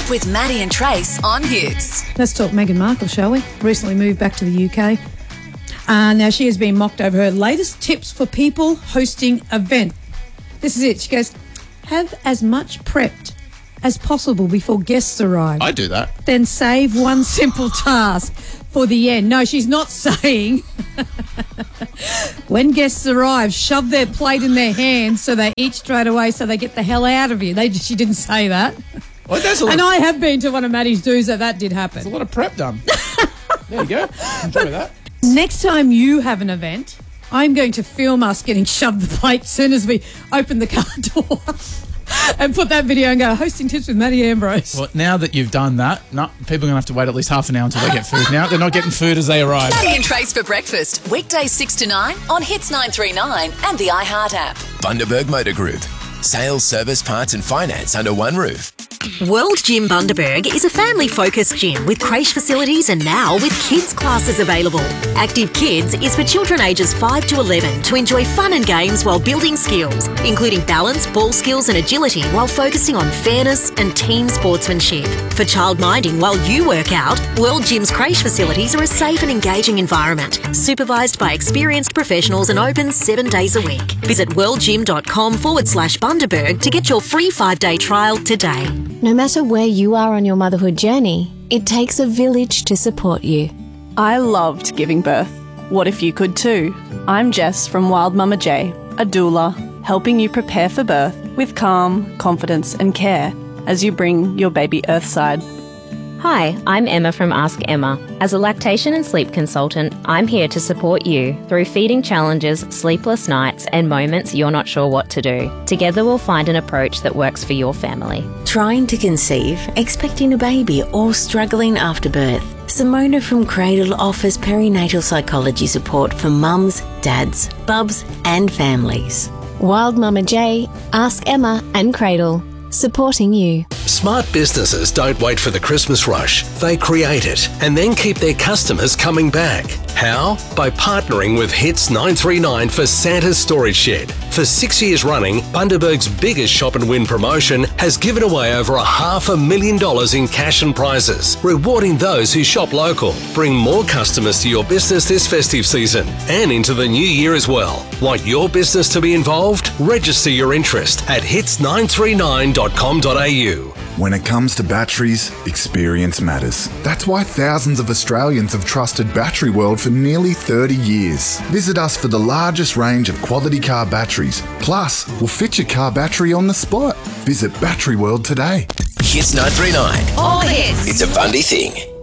with Maddie and Trace on Hits. Let's talk Meghan Markle, shall we? Recently moved back to the UK. Now she has been mocked over her latest tips for people hosting events. This is it. She goes, have as much prepped as possible before guests arrive. I do that. Then save one simple task for the end. No, she's not saying when guests arrive, shove their plate in their hands so they eat straight away so they get the hell out of you. She didn't say that. Well, and I have been to one of Maddie's do's that did happen. There's a lot of prep done. There you go. Enjoy that. Next time you have an event, I'm going to film us getting shoved the plate as soon as we open the car door and put that video and go, hosting tips with Maddie Ambrose. Well, now that you've done that, people are going to have to wait at least half an hour until they get food. Now they're not getting food as they arrive. Maddie and Trace for breakfast, weekdays 6 to 9 on Hits 939 and the iHeart app. Bundaberg Motor Group. Sales, service, parts and finance under one roof. World Gym Bundaberg is a family-focused gym with creche facilities and now with kids classes available. Active Kids is for children ages 5 to 11 to enjoy fun and games while building skills, including balance, ball skills and agility while focusing on fairness and team sportsmanship. For childminding while you work out, World Gym's creche facilities are a safe and engaging environment, supervised by experienced professionals and open 7 days a week. Visit worldgym.com/Bundaberg to get your free 5-day trial today. No matter where you are on your motherhood journey, it takes a village to support you. I loved giving birth. What if you could too? I'm Jess from Wild Mama J, a doula, helping you prepare for birth with calm, confidence and care as you bring your baby earthside. Hi, I'm Emma from Ask Emma. As a lactation and sleep consultant, I'm here to support you through feeding challenges, sleepless nights, and moments you're not sure what to do. Together we'll find an approach that works for your family. Trying to conceive, expecting a baby, or struggling after birth? Simona from Cradle offers perinatal psychology support for mums, dads, bubs, and families. Wild Mama J, Ask Emma and Cradle, supporting you. Smart businesses don't wait for the Christmas rush. They create it and then keep their customers coming back. How? By partnering with Hits 939 for Santa's Storage Shed. For 6 years running, Bundaberg's biggest shop and win promotion has given away over $500,000 in cash and prizes, rewarding those who shop local. Bring more customers to your business this festive season and into the new year as well. Want your business to be involved? Register your interest at hits939.com.au. When it comes to batteries, experience matters. That's why thousands of Australians have trusted Battery World for nearly 30 years. Visit us for the largest range of quality car batteries. Plus, we'll fit your car battery on the spot. Visit Battery World today. Hits 939. All hits. It's a Bundy thing.